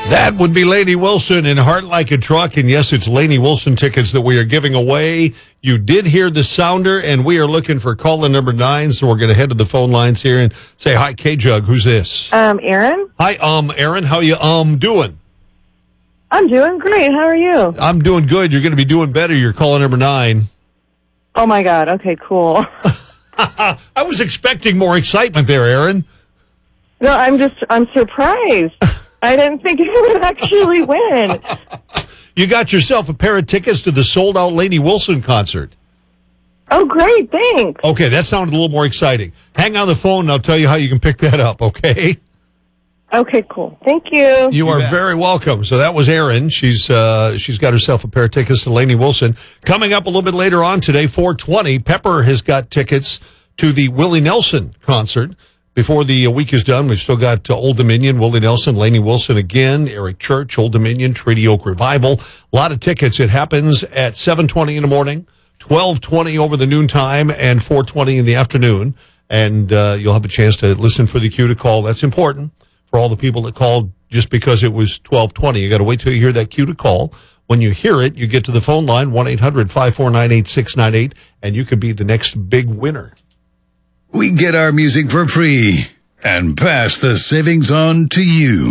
That would be Lainey Wilson in Heart Like a Truck. And yes, it's Lainey Wilson tickets that we are giving away. You did hear the sounder, and we are looking for caller number 9. So we're going to head to the phone lines here and say, hi, K-Jug. Who's this? Aaron. Hi, Aaron. How you doing? I'm doing great. How are you? I'm doing good. You're going to be doing better. You're caller number 9. Oh, my God. Okay, cool. I was expecting more excitement there, Aaron. No, I'm surprised. I didn't think you would actually win. You got yourself a pair of tickets to the sold-out Lainey Wilson concert. Oh, great. Thanks. Okay, that sounded a little more exciting. Hang on the phone, and I'll tell you how you can pick that up, okay? Okay, cool. Thank you. You are very welcome. So that was Erin. She's got herself a pair of tickets to Lainey Wilson. Coming up a little bit later on today, 4:20, Pepper has got tickets to the Willie Nelson concert. Before the week is done, we've still got Old Dominion, Willie Nelson, Lainey Wilson again, Eric Church, Old Dominion, Treaty Oak Revival. A lot of tickets. It happens at 7:20 in the morning, 12:20 over the noontime, and 4:20 in the afternoon. And you'll have a chance to listen for the cue to call. That's important for all the people that called just because it was 12:20. You got to wait till you hear that cue to call. When you hear it, you get to the phone line, 1-800-549-8698, and you could be the next big winner. We get our music for free and pass the savings on to you.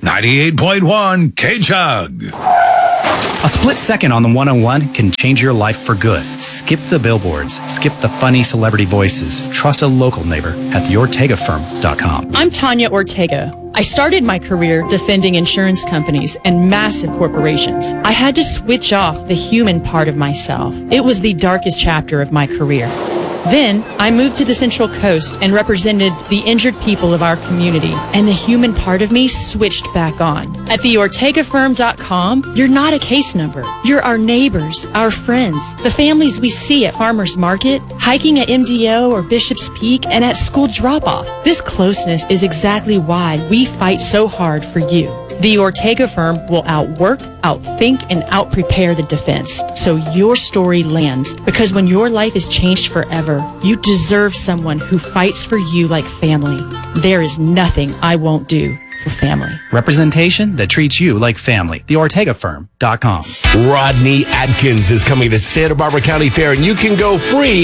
98.1 K-Chug. A split second on the 101 can change your life for good. Skip the billboards. Skip the funny celebrity voices. Trust a local neighbor at theortegafirm.com. I'm Tanya Ortega. I started my career defending insurance companies and massive corporations. I had to switch off the human part of myself. It was the darkest chapter of my career. Then, I moved to the Central Coast and represented the injured people of our community, and the human part of me switched back on. At theortegafirm.com, you're not a case number. You're our neighbors, our friends, the families we see at Farmers Market, hiking at MDO or Bishop's Peak, and at school drop-off. This closeness is exactly why we fight so hard for you. The Ortega firm will outwork, outthink, and outprepare the defense so your story lands. Because when your life is changed forever, you deserve someone who fights for you like family. There is nothing I won't do for family. Representation that treats you like family. TheOrtegaFirm.com. Rodney Atkins is coming to Santa Barbara County Fair, and you can go free